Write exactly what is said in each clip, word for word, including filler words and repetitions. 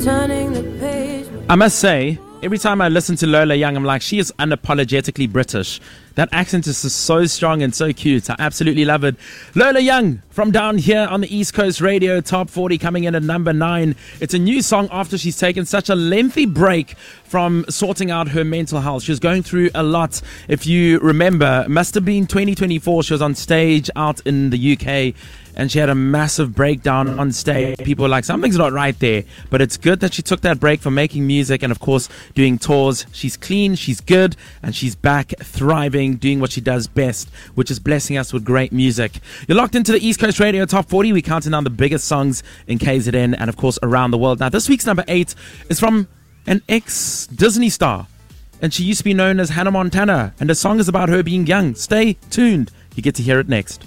Turning the page. I must say, every time I listen to Lola Young, I'm like, she is unapologetically British. That accent is just so strong and so cute. I absolutely love it. Lola Young from down here on the East Coast Radio Top forty, coming in at number nine. It's a new song after she's taken such a lengthy break from sorting out her mental health. She was going through a lot. If you remember, it must have been twenty twenty-four. She was on stage out in the U K. And she had a massive breakdown on stage. People were like, something's not right there. But it's good that she took that break from making music and, of course, doing tours. She's clean, she's good, and she's back thriving, doing what she does best, which is blessing us with great music. You're locked into the East Coast Radio Top forty. We're counting down the biggest songs in K Z N and, of course, around the world. Now, this week's number eight is from an ex-Disney star. And she used to be known as Hannah Montana. And the song is about her being young. Stay tuned. You get to hear it next.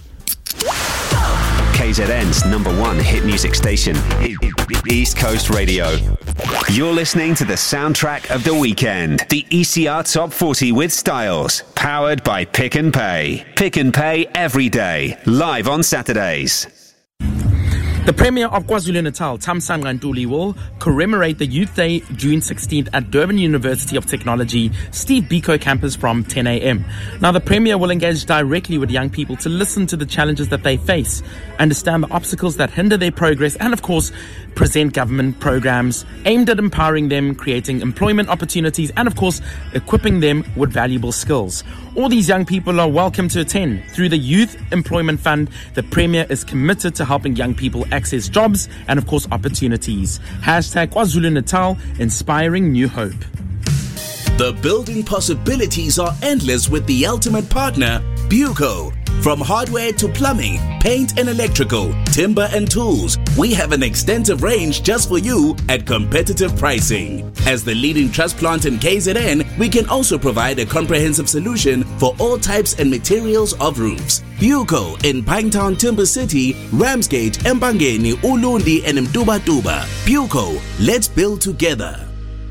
K Z N's number one hit music station, East Coast Radio. You're listening to the soundtrack of the weekend, the E C R Top forty with Styles, powered by Pick and Pay. Pick and Pay every day, live on Saturdays. The Premier of KwaZulu-Natal, Thamsanqa Ntuli, will commemorate the Youth Day June sixteenth at Durban University of Technology, Steve Biko campus from ten a.m. Now, the Premier will engage directly with young people to listen to the challenges that they face, understand the obstacles that hinder their progress, and, of course, present government programs aimed at empowering them, creating employment opportunities, and, of course, equipping them with valuable skills. All these young people are welcome to attend. Through the Youth Employment Fund, the Premier is committed to helping young people access jobs and, of course, opportunities. Hashtag KwaZulu-Natal, inspiring new hope. The building possibilities are endless with the ultimate partner, Buco. From hardware to plumbing, paint and electrical, timber and tools, we have an extensive range just for you at competitive pricing. As the leading truss plant in K Z N, we can also provide a comprehensive solution for all types and materials of roofs. Buco in Pinetown, Timber City, Ramsgate, Mpangeni, Ulundi and Mtuba-Tuba. Buco, let's build together.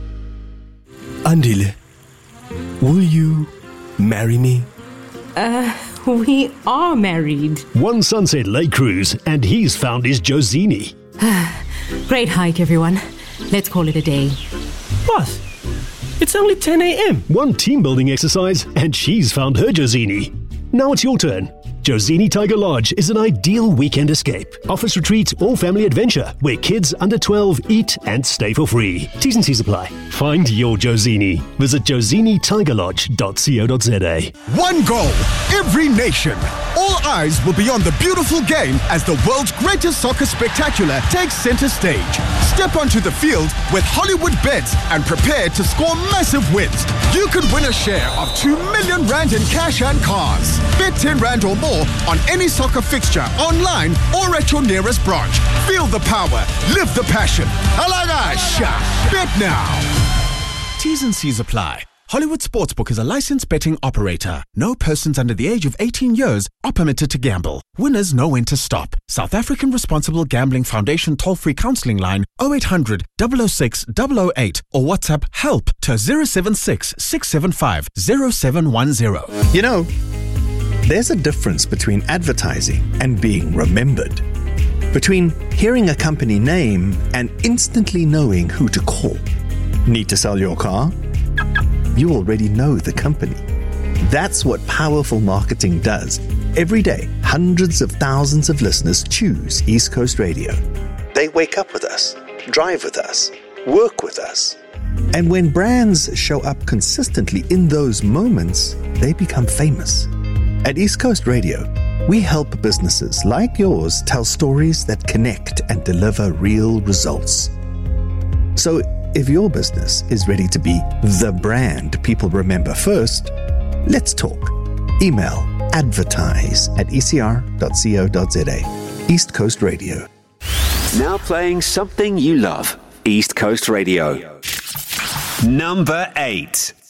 Andile, will you marry me? Uh, we are married. One Sunset Lake Cruise, and he's found his Josini. Great hike, everyone. Let's call it a day. What? It's only ten a.m. One team building exercise, and she's found her Josini. Now it's your turn. Josini Tiger Lodge is an ideal weekend escape. Office retreat or family adventure where kids under twelve eat and stay for free. T's and C's apply. Find your Josini. Visit josini tiger lodge dot co dot za. One goal, every nation. All eyes will be on the beautiful game as the world's greatest soccer spectacular takes center stage. Step onto the field with Hollywood Bets and prepare to score massive wins. You could win a share of two million rand in cash and cars. Bet ten rand or more on any soccer fixture, online or at your nearest branch. Feel the power, live the passion. Alagasha, bet now. T's and C's apply. Hollywood Sportsbook is a licensed betting operator. No persons under the age of eighteen years are permitted to gamble. Winners know when to stop. South African Responsible Gambling Foundation toll-free counseling line oh eight hundred, double oh six, double oh eight or WhatsApp help to zero seven six, six seven five, zero seven one zero. You know, there's a difference between advertising and being remembered. Between hearing a company name and instantly knowing who to call. Need to sell your car? You already know the company. That's what powerful marketing does. Every day, hundreds of thousands of listeners choose East Coast Radio. They wake up with us, drive with us, work with us. And when brands show up consistently in those moments, they become famous. At East Coast Radio, we help businesses like yours tell stories that connect and deliver real results. So if your business is ready to be the brand people remember first, let's talk. Email advertise at e c r dot co dot za. East Coast Radio. Now playing something you love. East Coast Radio. Number eight.